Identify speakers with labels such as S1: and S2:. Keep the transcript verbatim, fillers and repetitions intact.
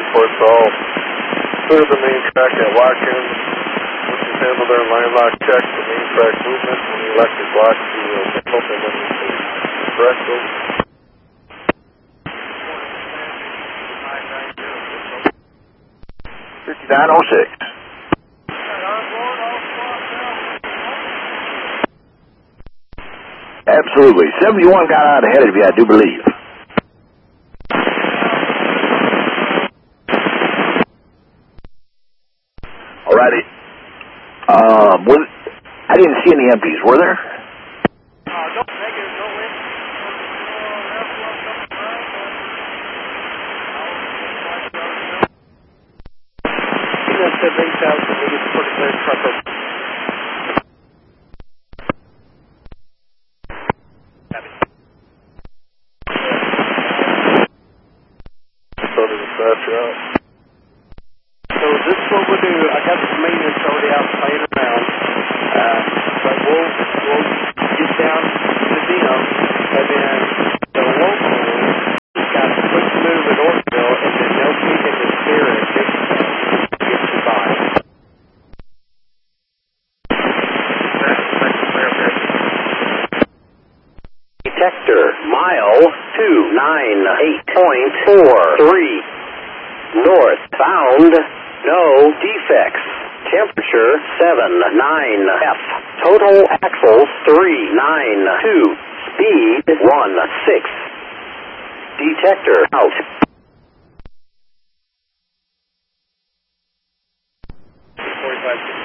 S1: reports all clear the main track at Watkins, which is handled their line lock check, the main track movement, and the electric lock to handle, and then the correct those.
S2: fifty-nine oh six. Absolutely. seventy-one got out ahead of you, I do believe. Alrighty. Um, was, I didn't see any empties, were there?
S3: Uh, no negative, no wind. That's the eight thousand meters for the clear trucker.
S1: So the dispatcher out.
S3: So this is what we'll do. I got the maintenance already out playing around. Uh, but we'll, we'll get down to them, and then the local has got a quick move at Ortville, and then they'll keep in the steer at Dixon to get you by.
S4: Detector, mile two nine eight point four three. North, found, no defects. Temperature seven nine F. Total axles three nine two. Speed one six. Detector out.
S3: forty-five